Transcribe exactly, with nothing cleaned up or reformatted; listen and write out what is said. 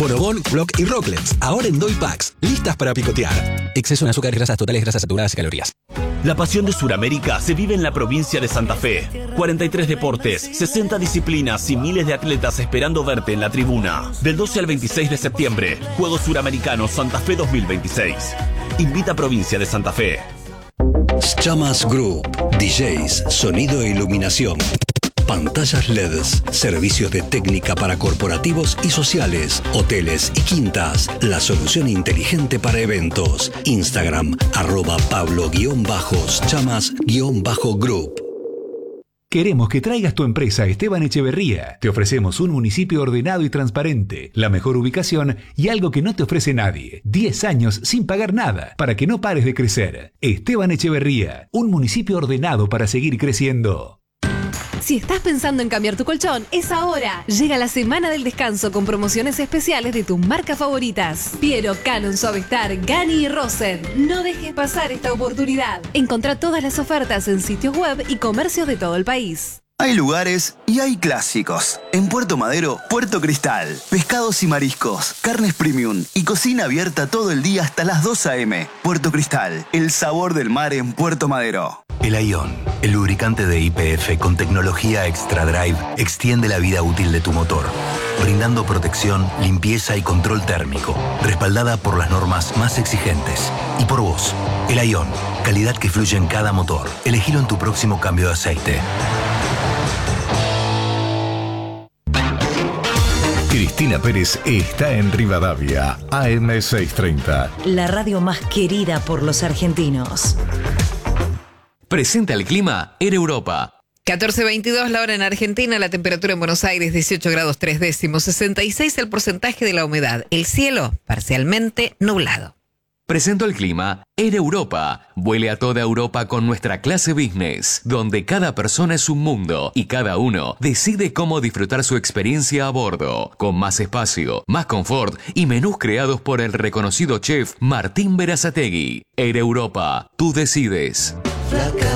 Bonobón, Block y Rocklets, ahora en Doy Packs, listas para picotear. Exceso en azúcar, grasas totales, grasas saturadas y calorías. La pasión de Sudamérica se vive en la provincia de Santa Fe. cuarenta y tres deportes, sesenta disciplinas y miles de atletas esperando verte en la tribuna. Del doce al veintiséis de septiembre, Juegos Suramericanos Santa Fe dos mil veintiséis. Invita Provincia de Santa Fe. Chamas Group, D Js, sonido e iluminación. Pantallas L E Ds, servicios de técnica para corporativos y sociales, hoteles y quintas. La solución inteligente para eventos. Instagram, arroba Pablo-Chamas-Group. Queremos que traigas tu empresa a Esteban Echeverría. Te ofrecemos un municipio ordenado y transparente, la mejor ubicación y algo que no te ofrece nadie. diez años sin pagar nada, para que no pares de crecer. Esteban Echeverría, un municipio ordenado para seguir creciendo. Si estás pensando en cambiar tu colchón, es ahora. Llega la semana del descanso con promociones especiales de tus marcas favoritas. Piero, Canon, Suavestar, Gani y Rosen. No dejes pasar esta oportunidad. Encontrá todas las ofertas en sitios web y comercios de todo el país. Hay lugares y hay clásicos. En Puerto Madero, Puerto Cristal. Pescados y mariscos, carnes premium y cocina abierta todo el día hasta las dos a eme. Puerto Cristal, el sabor del mar en Puerto Madero. El Ion, el lubricante de I P F con tecnología Extra Drive, extiende la vida útil de tu motor, brindando protección, limpieza y control térmico, respaldada por las normas más exigentes. Y por vos, el Ion, calidad que fluye en cada motor. Elegilo en tu próximo cambio de aceite. Cristina Pérez está en Rivadavia, A M seiscientos treinta. La radio más querida por los argentinos. Presenta el clima en Europa. catorce veintidós la hora en Argentina, la temperatura en Buenos Aires dieciocho grados tres décimos, sesenta y seis el porcentaje de la humedad, el cielo parcialmente nublado. Presento el clima en Europa. Vuele a toda Europa con nuestra clase business, donde cada persona es un mundo y cada uno decide cómo disfrutar su experiencia a bordo, con más espacio, más confort y menús creados por el reconocido chef Martín Berazategui. En Europa, tú decides.